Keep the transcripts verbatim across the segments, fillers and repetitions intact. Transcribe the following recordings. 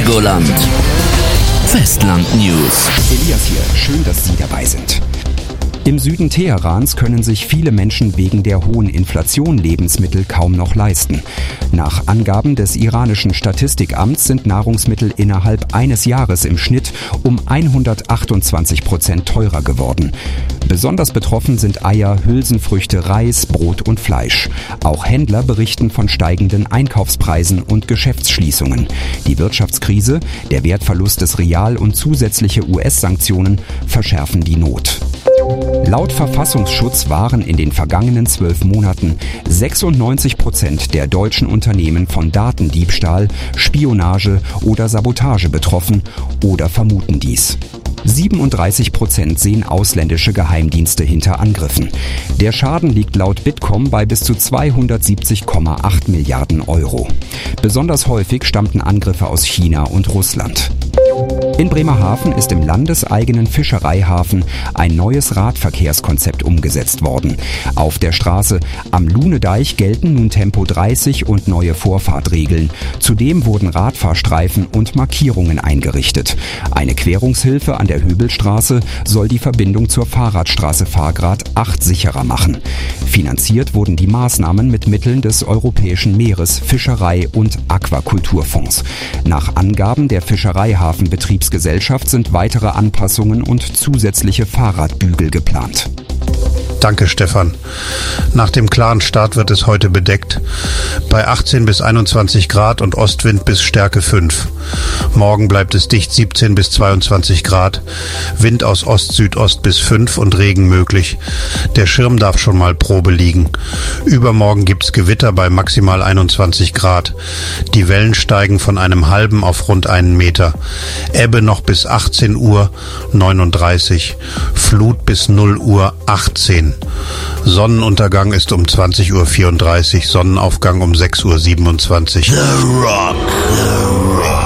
Helgoland. Festland News. Elias hier, schön, dass Sie dabei sind. Im Süden Teherans können sich viele Menschen wegen der hohen Inflation Lebensmittel kaum noch leisten. Nach Angaben des iranischen Statistikamts sind Nahrungsmittel innerhalb eines Jahres im Schnitt um hundertachtundzwanzig Prozent teurer geworden. Besonders betroffen sind Eier, Hülsenfrüchte, Reis, Brot und Fleisch. Auch Händler berichten von steigenden Einkaufspreisen und Geschäftsschließungen. Die Wirtschaftskrise, der Wertverlust des Rial und zusätzliche U S-Sanktionen verschärfen die Not. Laut Verfassungsschutz waren in den vergangenen zwölf Monaten sechsundneunzig Prozent der deutschen Unternehmen von Datendiebstahl, Spionage oder Sabotage betroffen oder vermuten dies. siebenunddreißig Prozent sehen ausländische Geheimdienste hinter Angriffen. Der Schaden liegt laut Bitkom bei bis zu zweihundertsiebzig Komma acht Milliarden Euro. Besonders häufig stammten Angriffe aus China und Russland. In Bremerhaven ist im landeseigenen Fischereihafen ein neues Radverkehrskonzept umgesetzt worden. Auf der Straße am Lunedeich gelten nun Tempo dreißig und neue Vorfahrtregeln. Zudem wurden Radfahrstreifen und Markierungen eingerichtet. Eine Querungshilfe an der Höbelstraße soll die Verbindung zur Fahrradstraße Fahrgrad acht sicherer machen. Finanziert wurden die Maßnahmen mit Mitteln des Europäischen Meeres-, Fischerei- und Aquakulturfonds. Nach Angaben der Fischereihafen-Betriebsgesellschaft sind weitere Anpassungen und zusätzliche Fahrradbügel geplant. Danke, Stefan. Nach dem klaren Start wird es heute bedeckt. Bei achtzehn bis einundzwanzig Grad und Ostwind bis Stärke fünf. Morgen bleibt es dicht siebzehn bis zweiundzwanzig Grad. Wind aus Ost-Südost bis fünf und Regen möglich. Der Schirm darf schon mal Probe liegen. Übermorgen gibt's Gewitter bei maximal einundzwanzig Grad. Die Wellen steigen von einem halben auf rund einen Meter. Ebbe noch bis achtzehn Uhr neununddreißig. Flut bis null Uhr achtzehn. Sonnenuntergang ist um zwanzig Uhr vierunddreißig, Sonnenaufgang um sechs Uhr siebenundzwanzig. The Rock, The Rock.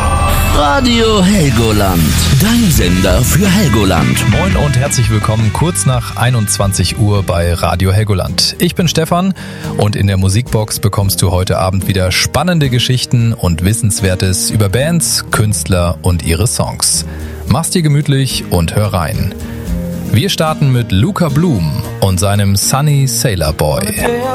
Radio Helgoland, dein Sender für Helgoland. Moin und herzlich willkommen kurz nach einundzwanzig Uhr bei Radio Helgoland. Ich bin Stefan und in der Musikbox bekommst du heute Abend wieder spannende Geschichten und Wissenswertes über Bands, Künstler und ihre Songs. Mach's dir gemütlich und hör rein. Wir starten mit Luca Bloom und seinem Sunny Sailor Boy.